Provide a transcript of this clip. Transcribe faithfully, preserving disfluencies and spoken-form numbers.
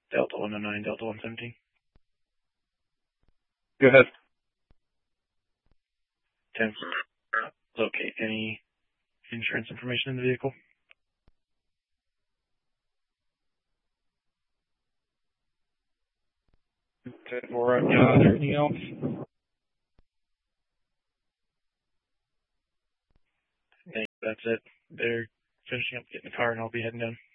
Delta one oh nine, Delta one seventeen. Go ahead. ten four. Locate any insurance information in the vehicle. Okay, all right. Uh, is there anything else? I think that's it. They're finishing up getting the car, and I'll be heading down.